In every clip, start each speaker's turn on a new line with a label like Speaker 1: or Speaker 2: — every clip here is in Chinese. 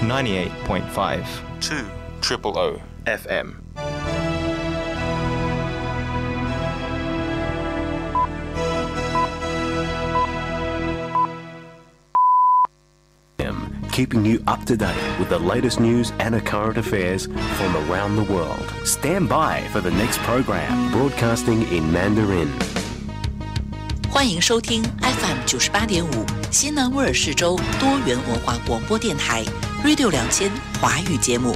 Speaker 1: 98.5 2 FM。
Speaker 2: Keeping you up to date with the latest news and current affairs from around the world. Stand by for the next program, broadcasting in Mandarin.
Speaker 3: 欢迎收听 FM 98.5西南威尔士州多元文化广播电台 Radio 2000华语节目。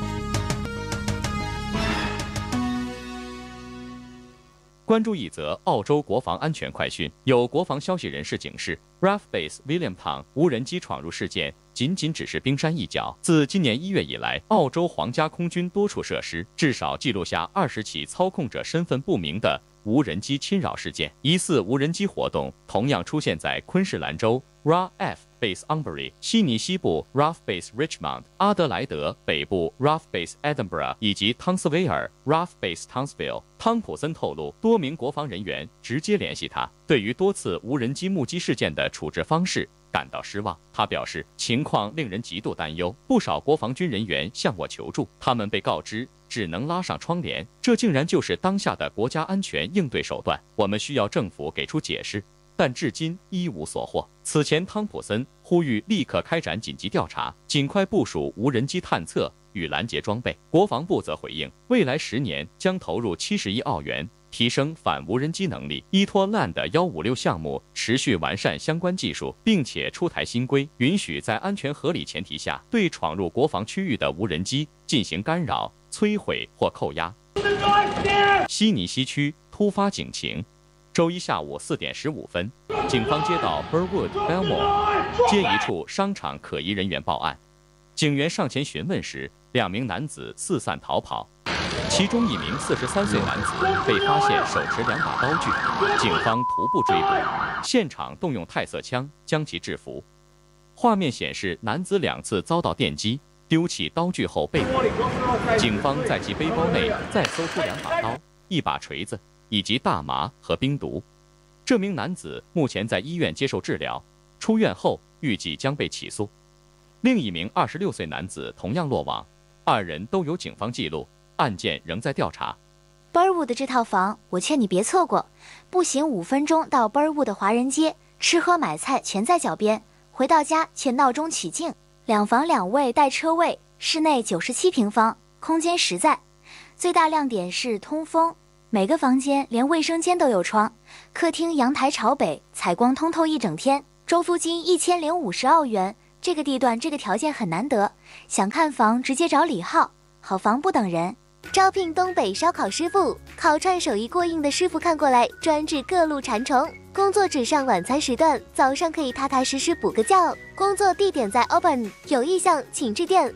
Speaker 4: 关注一则澳洲国防安全快讯，有国防消息人士警示 ，RAF Base Williamtown 无人机闯入事件仅只是冰山一角。自今年1月以来，澳洲皇家空军多处设施至少记录下20起操控者身份不明的无人机侵扰事件。疑似无人机活动同样出现在昆士兰州 RAF Base Unbury、悉尼西部 RAF Base Richmond、阿德莱德北部 RAF Base Edinburgh 以及汤斯威尔 RAF Base Townsville。汤普森透露，多名国防人员直接联系他，对于多次无人机目击事件的处置方式感到失望。他表示，情况令人极度担忧，不少国防军人员向我求助，他们被告知只能拉上窗帘，这竟然就是当下的国家安全应对手段。我们需要政府给出解释，但至今一无所获。此前，汤普森呼吁立刻开展紧急调查，尽快部署无人机探测与拦截装备。国防部则回应，未来10年将投入70亿澳元提升反无人机能力，依托 LAND 156项目持续完善相关技术，并且出台新规，允许在安全合理前提下对闯入国防区域的无人机进行干扰、摧毁或扣押。悉尼西区突发警情，周一下午4点15分，警方接到 Burwood Belmore 街一处商场可疑人员报案，警员上前询问时，2名男子四散逃跑，其中1名43岁男子被发现手持2把刀具，警方徒步追捕，现场动用钛色枪将其制服。画面显示，男子2次遭到电击，丢弃刀具后被捕。警方在其背包内再搜出2把刀、1把锤子以及大麻和冰毒。这名男子目前在医院接受治疗，出院后预计将被起诉。另1名26岁男子同样落网，2人都有警方记录，案件仍在调查。
Speaker 5: Burwood 的这套房，我劝你别错过。步行5分钟到 Burwood 的华人街，吃喝买菜全在脚边。回到家且闹钟起劲，2房2卫带车位，室内97平方，空间实在。最大亮点是通风，每个房间连卫生间都有窗，客厅阳台朝北，采光通透一整天。周租金1050澳元，这个地段这个条件很难得。想看房直接找李浩，好房不等人。招聘东北烧烤师傅，烤串手艺过硬的师傅看过来，专治各路馋虫。工作只上晚餐时段，早上可以踏踏实实补个觉。工作地点在 Auburn， 有意向请致电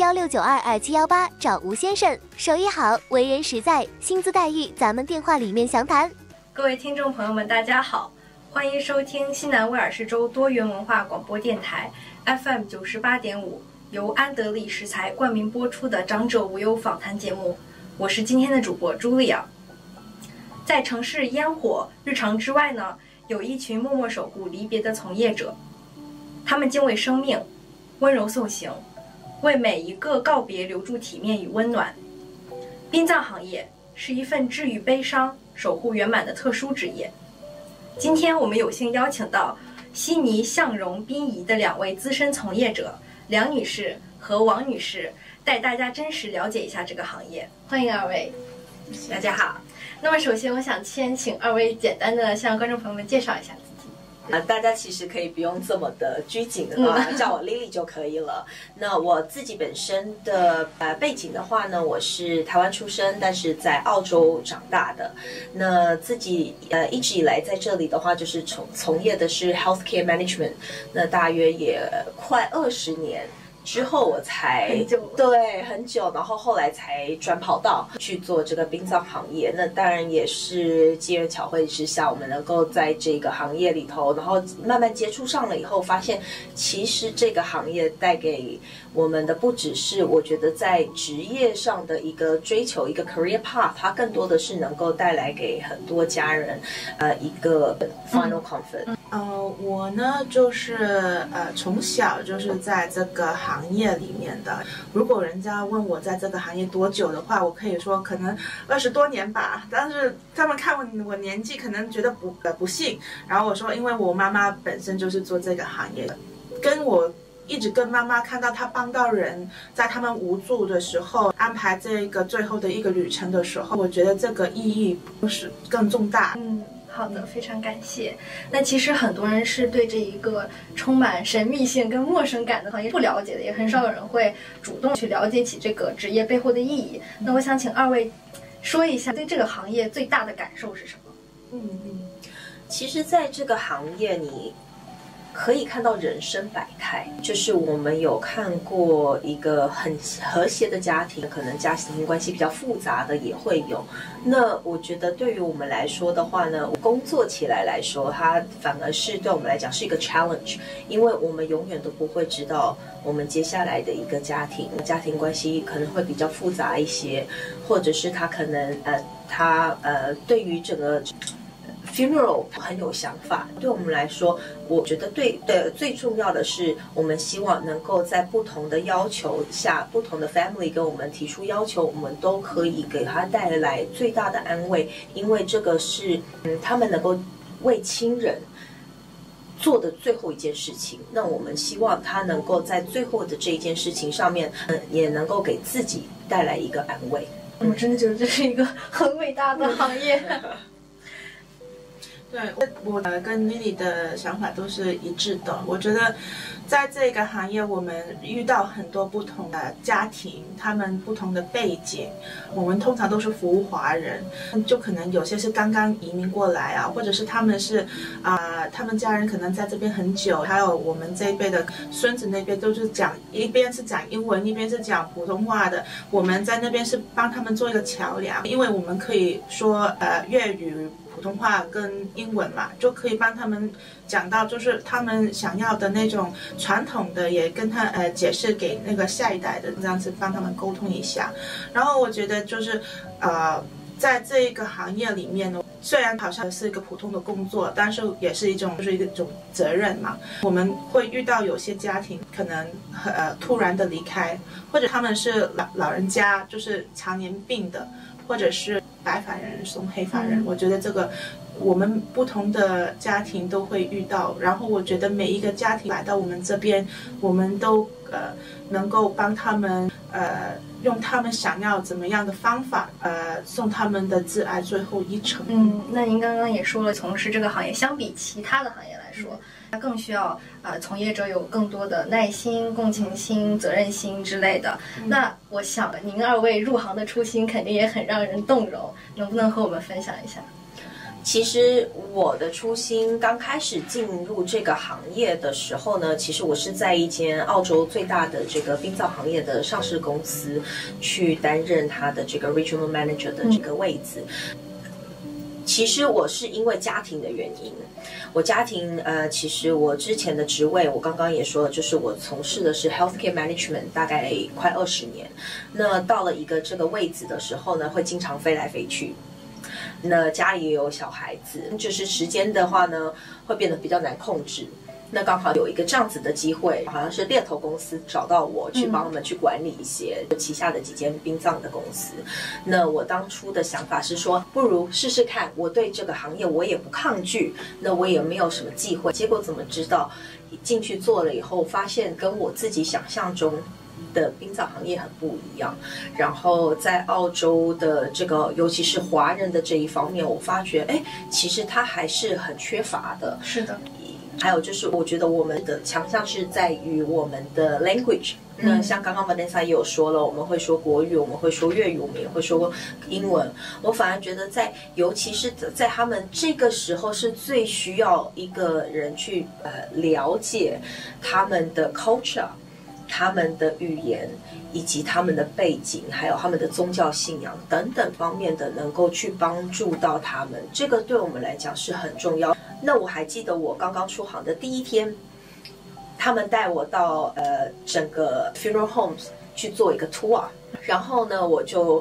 Speaker 5: 0416922718找吴先生。手艺好，为人实在，薪资待遇咱们电话里面详谈。
Speaker 6: 各位听众朋友们，大家好，欢迎收听西南威尔士州多元文化广播电台 FM 98.5。由安德利食材冠名播出的长者无忧访谈节目，我是今天的主播茱莉亚。在城市烟火日常之外呢，有一群默默守护离别的从业者，他们敬畏生命，温柔送行，为每一个告别留住体面与温暖。殡葬行业是一份治愈悲伤、守护圆满的特殊职业。今天我们有幸邀请到悉尼向荣殡仪的2位资深从业者，梁女士和王女士，带大家真实了解一下这个行业。欢迎2位。大家好。那么首先我想先请2位简单的向观众朋友们介绍一下自己。
Speaker 7: 大家其实可以不用这么的拘谨的话，叫我 Lily 就可以了。那我自己本身的背景的话呢，我是台湾出生，但是在澳洲长大的。那自己一直以来在这里的话，就是从业的是 healthcare management， 那大约也快20年。之后我才很久，然后后来才转跑道去做这个殡葬行业。那当然也是机缘巧会之下，我们能够在这个行业里头，然后慢慢接触上了以后，发现其实这个行业带给我们的不只是我觉得在职业上的一个追求，一个 career path， 它更多的是能够带来给很多家人一个 final comfort。
Speaker 8: 我呢就是从小就是在这个行行业里面的。如果人家问我在这个行业多久的话，我可以说可能20多年吧。但是他们看我年纪，可能觉得不信。然后我说，因为我妈妈本身就是做这个行业的，跟我一直跟妈妈看到她帮到人，在他们无助的时候安排这个最后的一个旅程的时候，我觉得这个意义是更重大。
Speaker 6: 好的，非常感谢。那其实很多人是对这一个充满神秘性跟陌生感的行业不了解的，也很少有人会主动去了解起这个职业背后的意义。那我想请二位说一下对这个行业最大的感受是什么？
Speaker 7: 其实在这个行业你可以看到人生百态，就是我们有看过一个很和谐的家庭，可能家庭关系比较复杂的也会有。那我觉得对于我们来说的话呢，工作起来说，它反而是对我们来讲是一个 challenge， 因为我们永远都不会知道我们接下来的一个家庭关系可能会比较复杂一些，或者是他可能对于整个funeral 很有想法。对我们来说，我觉得最重要的是，我们希望能够在不同的要求下，不同的 family 跟我们提出要求，我们都可以给他带来最大的安慰，因为这个是他们能够为亲人做的最后一件事情。那我们希望他能够在最后的这一件事情上面，也能够给自己带来一个安慰。
Speaker 6: 我真的觉得这是一个很伟大的行业。
Speaker 8: 对，我跟 Lily 的想法都是一致的。我觉得在这个行业，我们遇到很多不同的家庭，他们不同的背景。我们通常都是服务华人，就可能有些是刚刚移民过来啊，或者是他们是他们家人可能在这边很久，还有我们这一辈的孙子那边都是一边是讲英文，一边是讲普通话的。我们在那边是帮他们做一个桥梁，因为我们可以说粤语、普通话跟英文嘛，就可以帮他们讲到就是他们想要的那种传统的，也跟他解释给那个下一代的，这样子帮他们沟通一下。然后我觉得就是在这一个行业里面呢，虽然好像是一个普通的工作，但是也是一种责任嘛。我们会遇到有些家庭可能突然的离开，或者他们是老人家，就是常年病的，或者是白发人送黑发人。我觉得这个我们不同的家庭都会遇到，然后我觉得每一个家庭来到我们这边，我们都能够帮他们用他们想要怎么样的方法送他们的挚爱最后一程。
Speaker 6: 那您刚刚也说了，从事这个行业相比其他的行业来说，它更需要从业者有更多的耐心、共情心、责任心之类的。那我想您二位入行的初心肯定也很让人动容，能不能和我们分享一下？
Speaker 7: 其实我的初心刚开始进入这个行业的时候呢，其实我是在一间澳洲最大的这个殡葬行业的上市公司去担任它的这个 regional manager 的这个位置。其实我是因为家庭的原因，我家庭其实我之前的职位我刚刚也说了，就是我从事的是 healthcare management 大概快20年。那到了一个这个位置的时候呢，会经常飞来飞去，那家里也有小孩子，就是时间的话呢会变得比较难控制。那刚好有一个这样子的机会，好像是猎头公司找到我去帮他们去管理一些旗下的几间殡葬的公司。那我当初的想法是说，不如试试看，我对这个行业我也不抗拒，那我也没有什么忌讳。结果怎么知道进去做了以后，发现跟我自己想象中的殡葬行业很不一样。然后在澳洲的这个尤其是华人的这一方面，我发觉其实它还是很缺乏的。
Speaker 6: 是的。
Speaker 7: 还有就是我觉得我们的强项是在于我们的 language。那像刚刚 Vanessa 也有说了，我们会说国语，我们会说粤语，我们也会说英文。我反而觉得尤其是在他们这个时候是最需要一个人去了解他们的 culture， 他们的语言以及他们的背景，还有他们的宗教信仰等等方面的，能够去帮助到他们，这个对我们来讲是很重要。那我还记得我刚刚出行的第一天，他们带我到整个 funeral homes 去做一个 tour， 然后呢我就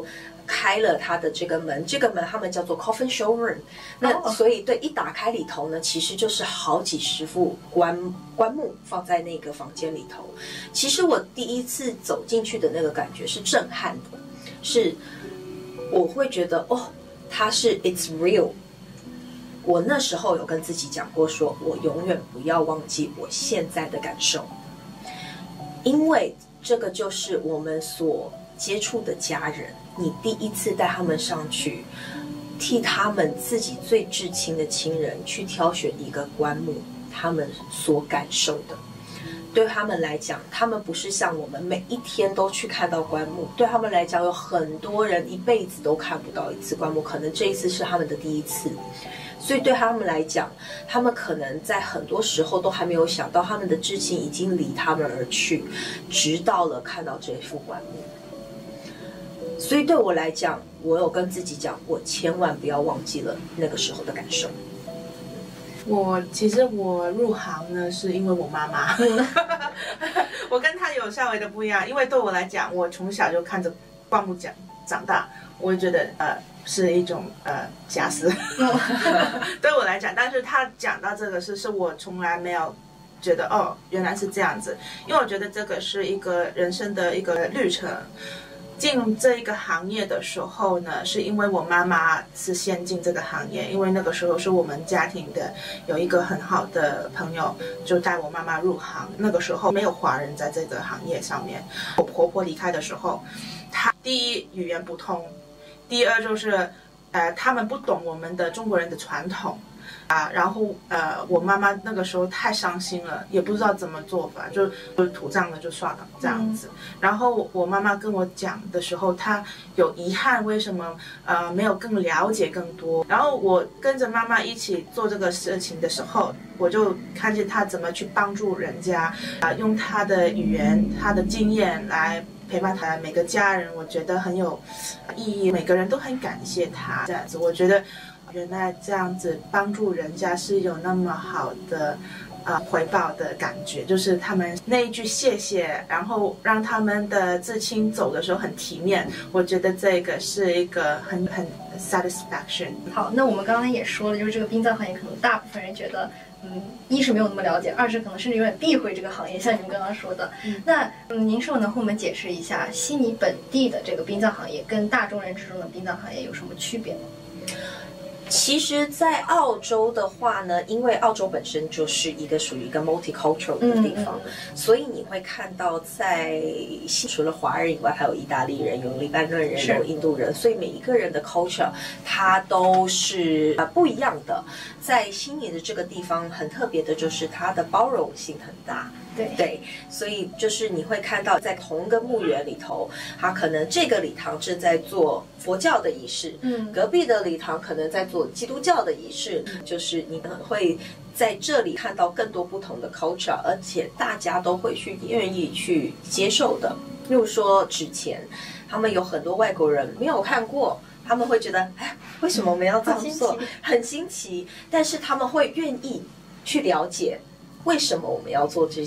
Speaker 7: 开了他的这个门，这个门他们叫做 coffin showroom。那所以对，一打开里头呢，其实就是好几十副棺木放在那个房间里头。其实我第一次走进去的那个感觉是震撼的，是我会觉得它是 it's real。我那时候有跟自己讲过说，我永远不要忘记我现在的感受，因为这个就是我们所接触的家人，你第一次带他们上去，替他们自己最至亲的亲人去挑选一个棺木，他们所感受的。对他们来讲，他们不是像我们每一天都去看到棺木，对他们来讲，有很多人一辈子都看不到一次棺木，可能这一次是他们的第一次。所以对他们来讲，他们可能在很多时候都还没有想到他们的至亲已经离他们而去，直到了看到这副棺木。所以对我来讲，我有跟自己讲，我千万不要忘记了那个时候的感受。
Speaker 8: 其实我入行呢，是因为我妈妈，我跟她有稍微的不一样，因为对我来讲，我从小就看着棺木长大，我觉得是一种假死，对我来讲。但是她讲到这个是我从来没有觉得原来是这样子，因为我觉得这个是一个人生的一个旅程。进入这一个行业的时候呢，是因为我妈妈是先进这个行业，因为那个时候是我们家庭的有一个很好的朋友就带我妈妈入行，那个时候没有华人在这个行业上面。我婆婆离开的时候，她第一语言不通，第二就是他们不懂我们的中国人的传统。然后我妈妈那个时候太伤心了，也不知道怎么做法，就土葬了就算了这样子。然后我妈妈跟我讲的时候，她有遗憾，为什么没有更了解更多。然后我跟着妈妈一起做这个事情的时候，我就看见她怎么去帮助人家，用她的语言、她的经验来陪伴她每个家人，我觉得很有意义，每个人都很感谢她这样子。我觉得原来这样子帮助人家是有那么好的回报的感觉，就是他们那一句谢谢，然后让他们的至亲走的时候很体面，我觉得这个是一个很 satisfaction。
Speaker 6: 好，那我们刚才也说了，就是这个殡葬行业可能大部分人觉得一是没有那么了解，二是可能甚至有点避讳这个行业，像你们刚刚说的。那您是否能和我们解释一下悉尼本地的这个殡葬行业跟大众人之中的殡葬行业有什么区别呢？
Speaker 7: 其实在澳洲的话呢，因为澳洲本身就是一个属于一个 multicultural 的地方，所以你会看到在除了华人以外，还有意大利人，有黎巴嫩人，有印度人，所以每一个人的 culture 它都是不一样的。在悉尼的这个地方很特别的就是它的包容性很大。对，所以就是你会看到在同一个墓园里头，他可能这个礼堂正在做佛教的仪式，隔壁的礼堂可能在做基督教的仪式，就是你们会在这里看到更多不同的 culture， 而且大家都会愿意去接受的。例如说之前他们有很多外国人没有看过，他们会觉得为什么我们要这样做，很新奇，但是他们会愿意去了解为什么我们要做这